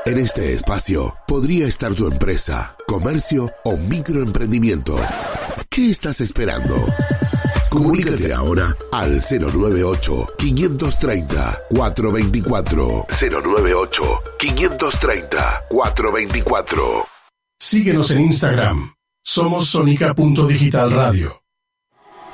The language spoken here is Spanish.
En este espacio podría estar tu empresa, comercio o microemprendimiento. ¿Qué estás esperando? Comunícate ahora al 098-530-424. 098-530-424. Síguenos en Instagram. Somos Sónica.Digital Radio.